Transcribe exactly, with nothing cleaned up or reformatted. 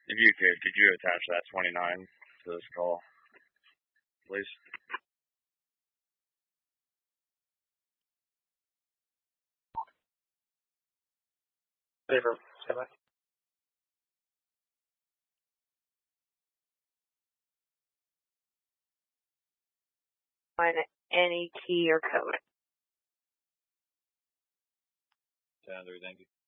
If you could, could you attach that twenty-nine to this call, please? Favor, stand by. Find any key or code. ten three, thank you.